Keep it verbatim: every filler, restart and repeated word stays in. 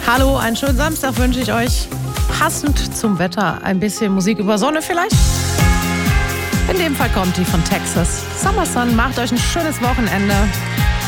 Hallo, einen schönen Samstag wünsche ich euch. Passend zum Wetter ein bisschen Musik über Sonne vielleicht. In dem Fall kommt die von Texas. Summer Sun, macht euch ein schönes Wochenende.